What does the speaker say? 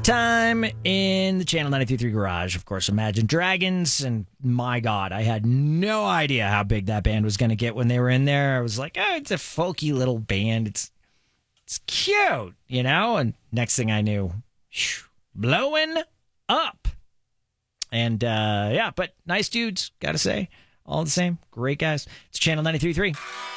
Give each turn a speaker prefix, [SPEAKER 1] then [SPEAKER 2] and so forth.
[SPEAKER 1] time in the Channel 93.3 garage. Of course, Imagine Dragons. And my God, I had no idea how big that band was going to get when they were in there. I was like, oh, it's a folky little band. It's cute, you know? And next thing I knew, blowing up. And yeah, but nice dudes, got to say. All the same, great guys. It's Channel 93.3.